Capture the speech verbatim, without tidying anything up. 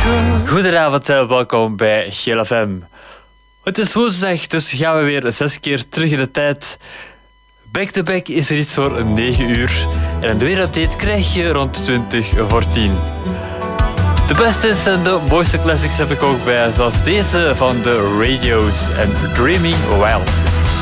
Goedenavond en welkom bij G L F M. Het is woensdag, dus gaan we weer zes keer terug in de tijd. Back-to-back is er iets voor negen uur. En een weerupdate krijg je rond twintig voor tien. De beste en de mooiste classics heb ik ook bij, zoals deze van de Radios en Dreaming Wild.